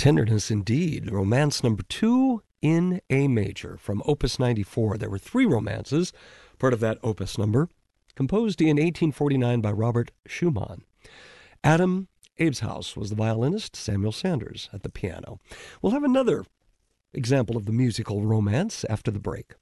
Tenderness indeed. Romance number 2 in A major from Opus 94. There were 3 romances, part of that opus number, composed in 1849 by Robert Schumann. Adam Abeshouse was the violinist, Samuel Sanders at the piano. We'll have another example of the musical romance after the break.